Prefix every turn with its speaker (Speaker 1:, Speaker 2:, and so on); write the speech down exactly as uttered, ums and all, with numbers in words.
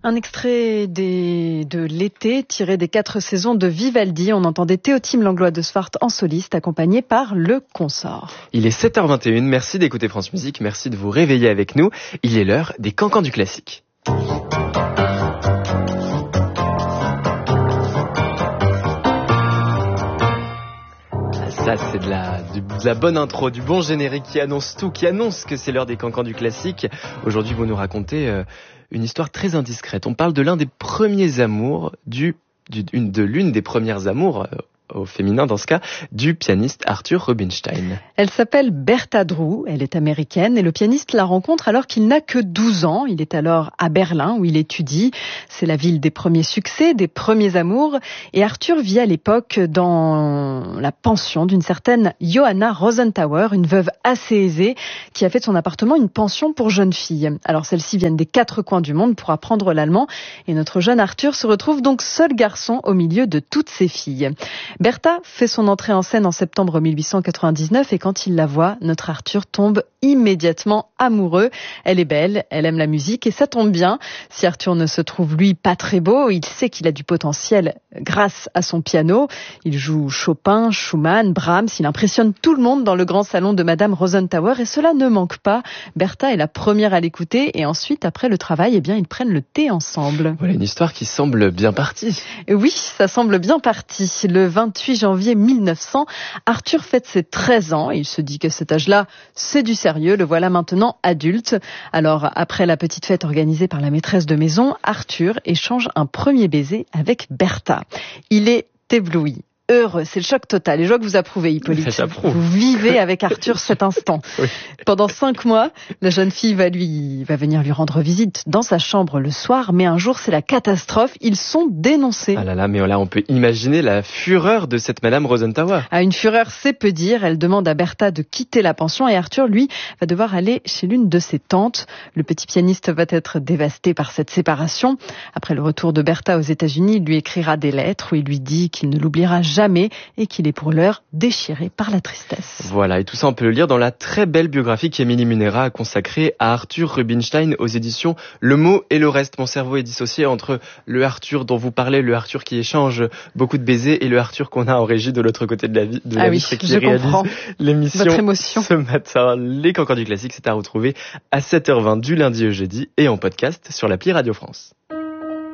Speaker 1: Un extrait des, de l'été tiré des quatre saisons de Vivaldi. On entendait Théotime Langlois de Swart en soliste accompagné par le consort.
Speaker 2: Il est sept heures vingt et une, merci d'écouter France Musique, merci de vous réveiller avec nous. Il est l'heure des cancans du classique. Ça, c'est de la, de la bonne intro, du bon générique qui annonce tout, qui annonce que c'est l'heure des cancans du classique. Aujourd'hui, vous nous racontez euh, une histoire très indiscrète. On parle de l'un des premiers amours, du, du, une, de l'une des premières amours, euh, au féminin dans ce cas, du pianiste Arthur Rubinstein.
Speaker 1: Elle s'appelle Bertha Drew, elle est américaine et le pianiste la rencontre alors qu'il n'a que douze ans. Il est alors à Berlin où il étudie. C'est la ville des premiers succès, des premiers amours. Et Arthur vit à l'époque dans la pension d'une certaine Johanna Rosenthauer, une veuve assez aisée qui a fait de son appartement une pension pour jeunes filles. Alors celles-ci viennent des quatre coins du monde pour apprendre l'allemand et notre jeune Arthur se retrouve donc seul garçon au milieu de toutes ces filles. Bertha fait son entrée en scène en septembre mille huit cent quatre-vingt-dix-neuf et quand il la voit, notre Arthur tombe immédiatement amoureux. Elle est belle, elle aime la musique et ça tombe bien. Si Arthur ne se trouve lui pas très beau, il sait qu'il a du potentiel grâce à son piano. Il joue Chopin, Schumann, Brahms, il impressionne tout le monde dans le grand salon de Madame Rosenthauer et cela ne manque pas. Bertha est la première à l'écouter et ensuite, après le travail, eh bien, ils prennent le thé ensemble.
Speaker 2: Voilà une histoire qui semble bien partie.
Speaker 1: Oui, ça semble bien parti. Le vingt-huit janvier mille neuf cents, Arthur fête ses treize ans. Il se dit que cet âge-là, c'est du sérieux. Le voilà maintenant adulte. Alors, après la petite fête organisée par la maîtresse de maison, Arthur échange un premier baiser avec Bertha. Il est ébloui. Heureux, c'est le choc total. Et je vois que vous approuvez, Hippolyte. Vous vivez avec Arthur cet instant. Oui. Pendant cinq mois, la jeune fille va lui, va venir lui rendre visite dans sa chambre le soir, mais un jour, c'est la catastrophe. Ils sont dénoncés.
Speaker 2: Ah là là, mais là, on peut imaginer la fureur de cette Madame Rosenthauer.
Speaker 1: À une fureur, c'est peu dire. Elle demande à Bertha de quitter la pension et Arthur, lui, va devoir aller chez l'une de ses tantes. Le petit pianiste va être dévasté par cette séparation. Après le retour de Bertha aux États-Unis, il lui écrira des lettres où il lui dit qu'il ne l'oubliera jamais. jamais et qu'il est pour l'heure déchiré par la tristesse.
Speaker 2: Voilà, et tout ça on peut le lire dans la très belle biographie qu'Émilie Munera a consacrée à Arthur Rubinstein aux éditions Le Mot et le Reste. Mon cerveau est dissocié entre le Arthur dont vous parlez, le Arthur qui échange beaucoup de baisers et le Arthur qu'on a en régie de l'autre côté de la, vie, de
Speaker 1: ah
Speaker 2: la
Speaker 1: oui,
Speaker 2: vitre et qui
Speaker 1: je
Speaker 2: réalise
Speaker 1: comprends.
Speaker 2: l'émission ce matin. Les cancans du classique, c'est à retrouver à sept heures vingt du lundi au jeudi et en podcast sur l'appli Radio France.